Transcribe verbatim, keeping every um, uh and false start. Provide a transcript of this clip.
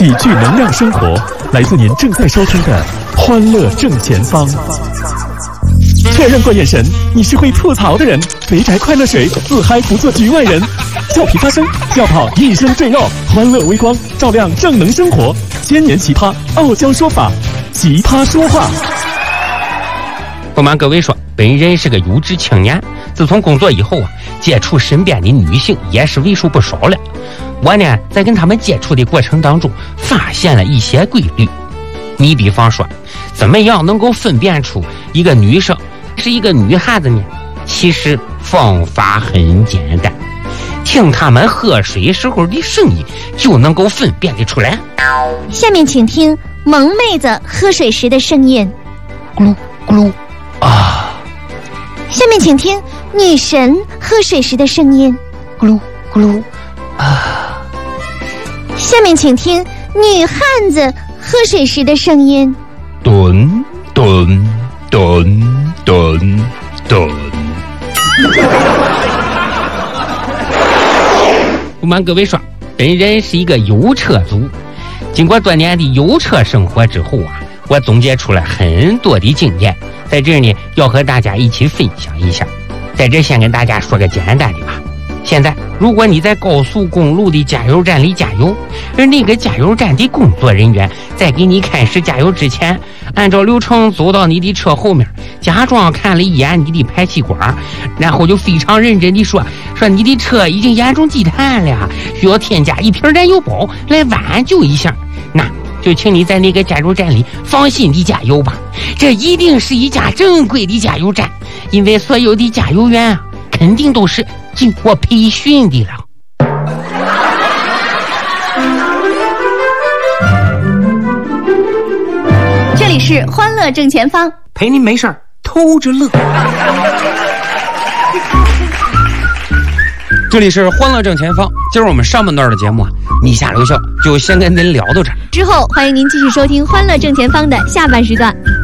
喜剧能量生活，来自您正在收听的《欢乐正前方》。确认过眼神，你是会吐槽的人。肥宅快乐水，自嗨不做局外人。俏皮发声，笑跑一身赘肉，欢乐微光，照亮正能生活。千年奇葩，傲娇说法，奇葩说话。 不瞒各位说，本人是个有志青年，自从工作以后啊，接触身边的女性也是为数不少了。我呢，在跟他们接触的过程当中，发现了一些规律。你比方说，怎么样能够分辨出一个女生是一个女孩子呢？其实方法很简单，听他们喝水时候的声音就能够分辨得出来。 下面请听萌妹子喝水时的声音， 咕噜咕噜啊。 下面请听女神喝水时的声音， 咕噜咕噜啊。 下面请听女汉子喝水时的声音， 吨吨吨吨吨。不瞒各位说，本人是一个油车族。经过多年的油车生活之后啊，我总结出了很多的经验，在这儿呢要和大家一起分享一下。在这先跟大家说个简单的吧。现在如果你在高速公路的加油站里加油，而那个加油站的工作人员在给你开始加油之前，按照流程走到你的车后面，假装看了一眼你的排气管，然后就非常认真地说说你的车已经严重积碳了，需要添加一瓶燃油宝来挽救一下。那就请你在那个加油站里放心地加油吧，这一定是一家正规的加油站，因为所有的加油员啊肯定都是经过培训的了。 这里是欢乐正前方， 陪您没事儿偷着乐。这里是欢乐正前方，今儿我们上半段的节目啊，你下留校就先跟您聊到这儿。 之后欢迎您继续收听欢乐正前方的下半时段。